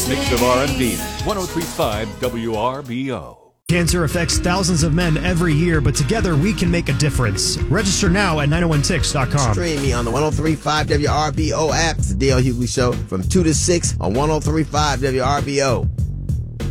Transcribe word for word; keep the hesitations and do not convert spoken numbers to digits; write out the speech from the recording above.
mix of R and B. one oh three point five W R B O. Cancer affects thousands of men every year, but together we can make a difference. Register now at nine oh one ticks dot com. Stream me on the one oh three point five W R B O app. It's the Dale Hughley Show from two to six on one oh three point five W R B O.